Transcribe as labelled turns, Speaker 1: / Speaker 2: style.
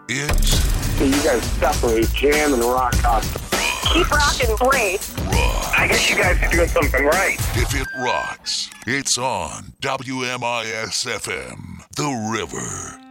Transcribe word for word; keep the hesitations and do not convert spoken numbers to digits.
Speaker 1: It's
Speaker 2: So you guys separate jam and rock out.
Speaker 3: Keep rocking, great.
Speaker 1: rock.
Speaker 2: I guess you guys are doing something right.
Speaker 1: If it rocks, it's on W M I S F M, The River.